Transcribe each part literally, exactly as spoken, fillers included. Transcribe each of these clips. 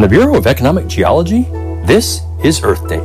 From the Bureau of Economic Geology, this is Earth Date.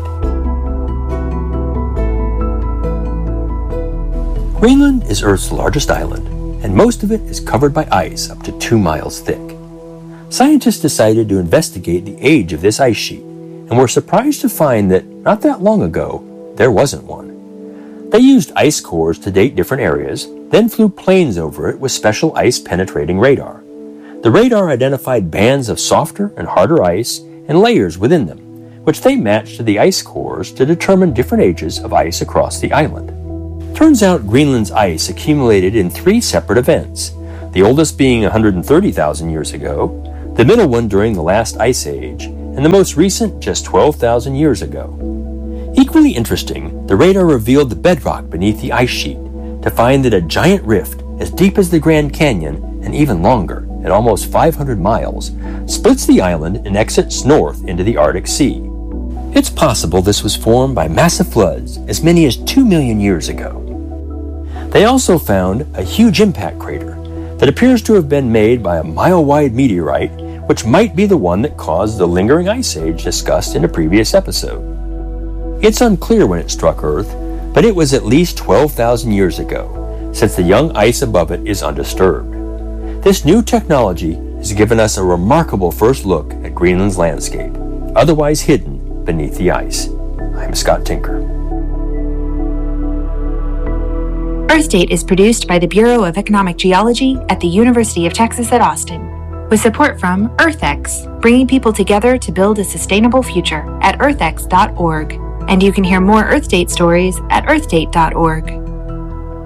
Greenland is Earth's largest island, and most of it is covered by ice up to two miles thick. Scientists decided to investigate the age of this ice sheet, and were surprised to find that not that long ago, there wasn't one. They used ice cores to date different areas, then flew planes over it with special ice-penetrating radar. The radar identified bands of softer and harder ice and layers within them, which they matched to the ice cores to determine different ages of ice across the island. Turns out Greenland's ice accumulated in three separate events, the oldest being one hundred thirty thousand years ago, the middle one during the last ice age, and the most recent just twelve thousand years ago. Equally interesting, the radar revealed the bedrock beneath the ice sheet to find that a giant rift as deep as the Grand Canyon and even longer, at almost five hundred miles, splits the island and exits north into the Arctic Sea. It's possible this was formed by massive floods as many as two million years ago. They also found a huge impact crater that appears to have been made by a mile-wide meteorite, which might be the one that caused the lingering ice age discussed in a previous episode. It's unclear when it struck Earth, but it was at least twelve thousand years ago, since the young ice above it is undisturbed. This new technology has given us a remarkable first look at Greenland's landscape, otherwise hidden beneath the ice. I'm Scott Tinker. Earth Date is produced by the Bureau of Economic Geology at the University of Texas at Austin, with support from EarthX, bringing people together to build a sustainable future at earth x dot org. And you can hear more Earth Date stories at earth date dot org.